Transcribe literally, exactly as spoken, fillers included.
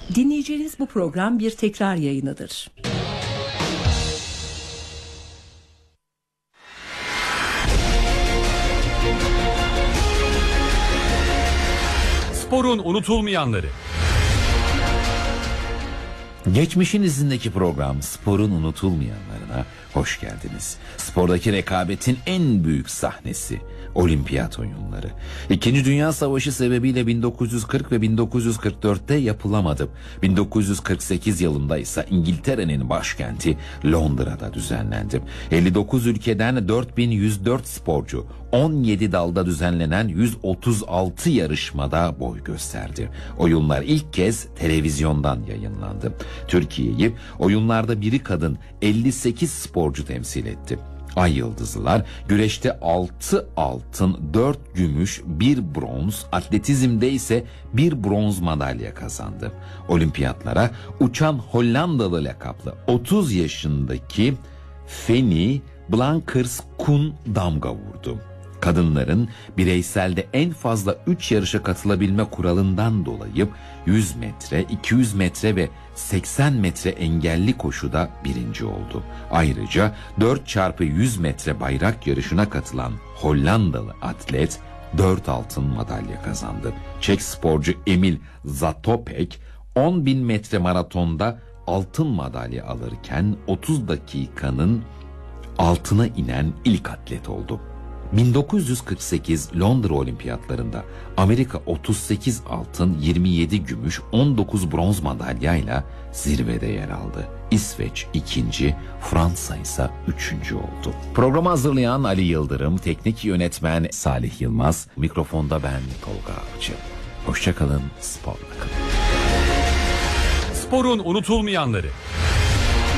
Dinleyeceğiniz bu program bir tekrar yayınıdır. Sporun unutulmayanları. Geçmişin izindeki program Sporun Unutulmayanlarına hoş geldiniz. Spordaki rekabetin en büyük sahnesi Olimpiyat oyunları. İkinci Dünya Savaşı sebebiyle bin dokuz yüz kırk ve bin dokuz yüz kırk dörtte yapılamadı. bin dokuz yüz kırk sekiz yılında ise İngiltere'nin başkenti Londra'da düzenlendi. elli dokuz ülkeden dört bin yüz dört sporcu on yedi dalda düzenlenen yüz otuz altı yarışmada boy gösterdi. Oyunlar ilk kez televizyondan yayınlandı. Türkiye'yi oyunlarda biri kadın elli sekiz sporcu temsil etti. Ay Yıldızlılar güreşte altı altın, dört gümüş, bir bronz, atletizmde ise bir bronz madalya kazandı. Olimpiyatlara uçan Hollandalı lakaplı otuz yaşındaki Fanny Blankers-Koen damga vurdu. Kadınların bireyselde en fazla üç yarışa katılabilme kuralından dolayı yüz metre, iki yüz metre ve seksen metre engelli koşuda birinci oldu. Ayrıca dört çarpı yüz metre bayrak yarışına katılan Hollandalı atlet dört altın madalya kazandı. Çek sporcu Emil Zatopek on bin metre maratonda altın madalya alırken otuz dakikanın altına inen ilk atlet oldu. bin dokuz yüz kırk sekiz Londra Olimpiyatlarında Amerika otuz sekiz altın, yirmi yedi gümüş, on dokuz bronz madalyayla zirvede yer aldı. İsveç ikinci, Fransa ise üçüncü oldu. Programı hazırlayan Ali Yıldırım, teknik yönetmen Salih Yılmaz, mikrofonda ben Tolga Avcı. Hoşçakalın, sporla kalın. Sporun unutulmayanları.